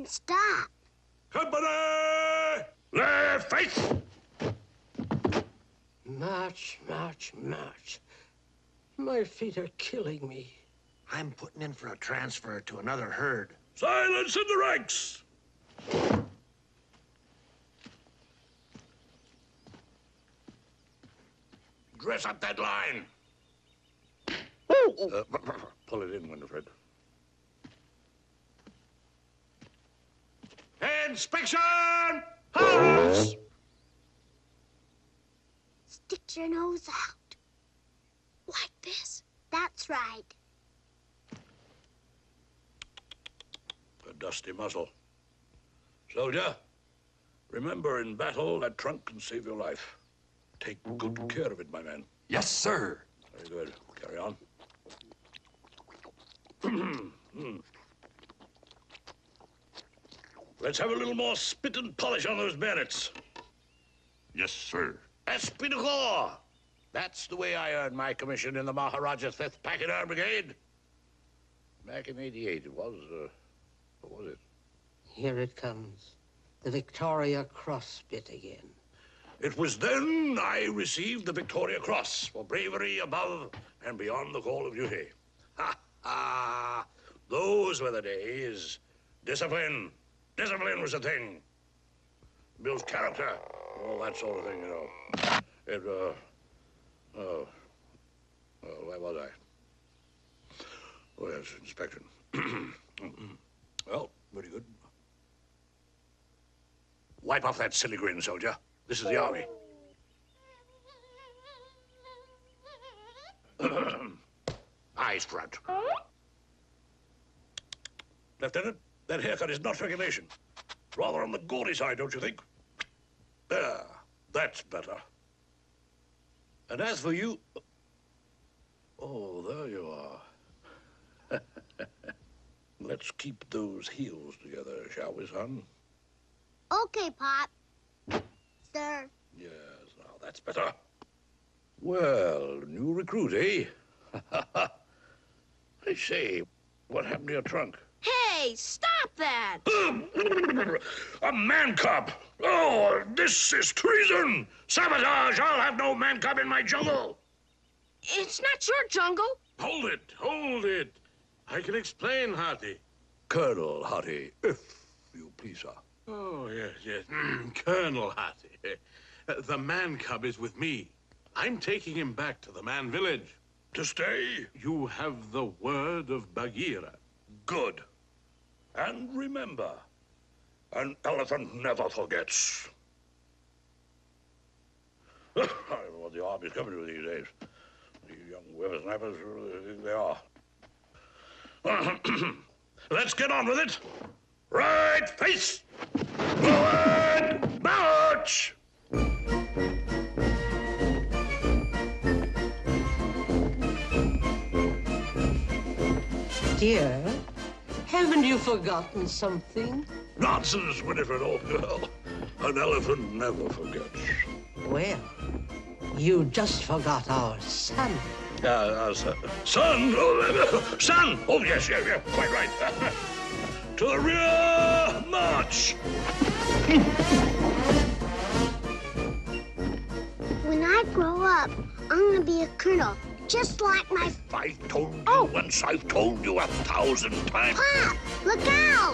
won't stop. Company! Left face! March, march, march. My feet are killing me. I'm putting in for a transfer to another herd. Silence in the ranks! Dress up that line. Pull it in, Winifred. Inspection! Halt! Stick your nose out. Like this. That's right. A dusty muzzle. Soldier, remember in battle that trunk can save your life. Take good care of it, my man. Yes, sir. Very good. Carry on. Let's have a little more spit and polish on those bayonets. Yes, sir. Esprit de corps. That's the way I earned my commission in the Maharaja's 5th Packard Brigade. Back in '88, it was, what was it? Here it comes. The Victoria Cross bit again. It was then I received the Victoria Cross for bravery above and beyond the call of duty. Ha, ha! Those were the days. Discipline. Discipline was the thing. Builds character. All that sort of thing, you know. It, where was I? Oh, yes, inspection. Well, very good. Wipe off that silly grin, soldier. This is the army. Eyes front. Lieutenant, that haircut is not regulation. Rather on the gaudy side, don't you think? There, that's better. And as for you... Oh, there you are. Let's keep those heels together, shall we, son? Okay, Pop. Sir. Yes, now that's better. Well, new recruit, eh? I say, what happened to your trunk? Hey, stop that! A man cub! Oh, this is treason! Sabotage! I'll have no man cub in my jungle! It's not your jungle. Hold it, hold it. I can explain, Harty. Colonel Harty, if you please, sir. Oh, yes, yes. Colonel Harty. The man cub is with me. I'm taking him back to the man village. To stay? You have the word of Bagheera. Good. And remember, an elephant never forgets. I don't know what the army's coming to these days. These young whippersnappers, they are. Let's get on with it. Right face! Forward march! Dear, haven't you forgotten something? Nonsense, Winifred, old girl. An elephant never forgets. Well, you just forgot our son. Son? Oh, son! Oh, yes, quite right. To the rear, march! When I grow up, I'm gonna be a colonel, just like my... I've told you once, I've told you 1,000 times. Pop, look out!